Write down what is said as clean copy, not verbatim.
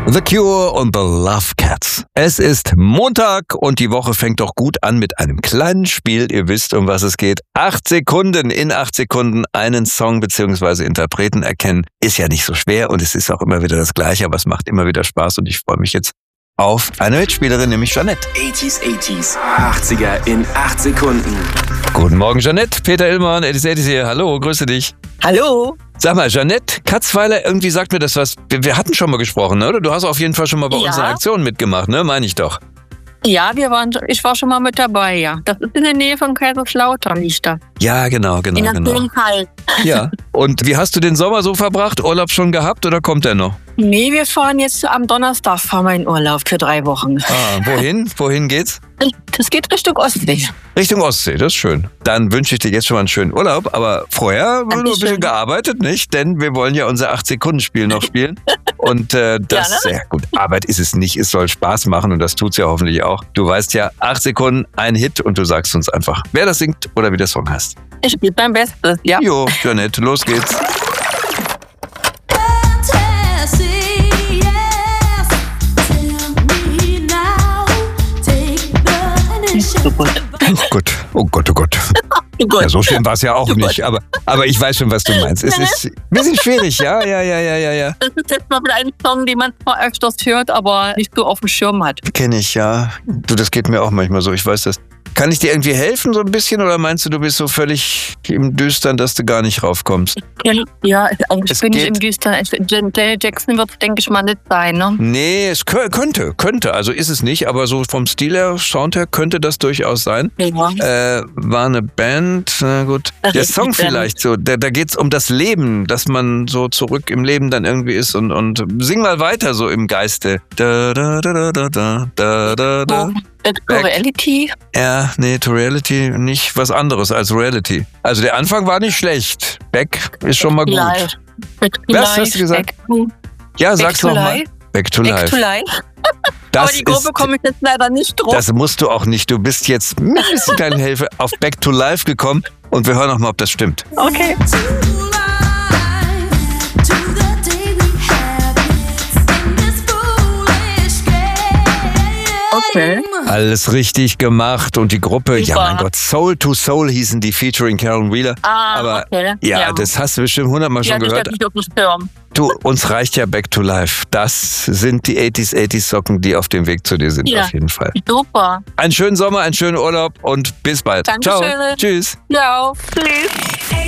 The Cure und The Love Cats. Es ist Montag und die Woche fängt doch gut an mit einem kleinen Spiel. Ihr wisst, um was es geht. 8 Sekunden. In 8 Sekunden einen Song bzw. Interpreten erkennen. Ist ja nicht so schwer und es ist auch immer wieder das Gleiche, aber es macht immer wieder Spaß und ich freue mich jetzt auf eine Mitspielerin, nämlich Jeanette. 80er in 8 Sekunden. Guten Morgen, Jeanette. Peter Illmann, 80s hier. Hallo, grüße dich. Hallo. Sag mal, Jeanette Katzweiler, irgendwie sagt mir das was. Wir hatten schon mal gesprochen, ne? Oder? Du hast auf jeden Fall schon mal bei unseren Aktionen mitgemacht, ne? Meine ich doch. Ja, ich war schon mal mit dabei, ja. Das ist in der Nähe von Kaiserslautern, liegt da. Ja, genau. In der Köln-Hall. Ja. Und wie hast du den Sommer so verbracht? Urlaub schon gehabt oder kommt der noch? Nee, wir fahren jetzt am Donnerstag in Urlaub für 3 Wochen. Ah, wohin? Wohin geht's? Das geht Richtung Ostsee. Richtung Ostsee, das ist schön. Dann wünsche ich dir jetzt schon mal einen schönen Urlaub. Aber vorher wird ein bisschen gearbeitet, nicht? Denn wir wollen ja unser 8-Sekunden-Spiel noch spielen. Und das, ja gut, Arbeit ist es nicht. Es soll Spaß machen und das tut's ja hoffentlich auch. Du weißt ja, 8 Sekunden, ein Hit und du sagst uns einfach, wer das singt oder wie der Song heißt. Ich spiele mein Bestes, ja. Jo, Jeanette, los geht's. Oh Gott. Oh Gott, oh Gott, oh Gott. Oh Gott. Ja, so schlimm war es ja auch nicht, aber ich weiß schon, was du meinst. Es ist ein bisschen schwierig, ja. Das ist jetzt mal wieder ein Song, den man zwar öfters hört, aber nicht so auf dem Schirm hat. Kenn ich, ja. Du, das geht mir auch manchmal so, ich weiß das. Kann ich dir irgendwie helfen so ein bisschen oder meinst du bist so völlig im Düstern, dass du gar nicht raufkommst? Ja, eigentlich bin ich im Düstern. Janet Jackson wird es, denke ich mal, nicht sein, ne? Nee, es könnte. Also ist es nicht, aber so vom Stil her, Sound her, könnte das durchaus sein. Ja. War eine Band, na gut. Der Song vielleicht so, da geht's um das Leben, dass man so zurück im Leben dann irgendwie ist und sing mal weiter so im Geiste. Da, da, da, da, da, da, da, da. Back to Reality? Ja, nee, to Reality nicht was anderes als Reality. Also der Anfang war nicht schlecht. Back ist schon mal gut. Was hast du gesagt? Ja, sag's nochmal. Back to Life. Aber die Gruppe komme ich jetzt leider nicht drauf. Das musst du auch nicht. Du bist jetzt mit ein bisschen kleine Hilfe auf Back to Life gekommen und wir hören noch mal, ob das stimmt. Okay. Okay. Alles richtig gemacht und die Gruppe, ja mein Gott, Soul to Soul hießen die, featuring Karen Wheeler. Aber ja, das hast du bestimmt 100-mal schon gehört. Du, uns reicht ja Back to Life. Das sind die 80s Socken, die auf dem Weg zu dir sind, auf jeden Fall. Super. Einen schönen Sommer, einen schönen Urlaub und bis bald. Dankeschön. Ciao. Tschüss. Ja, tschüss.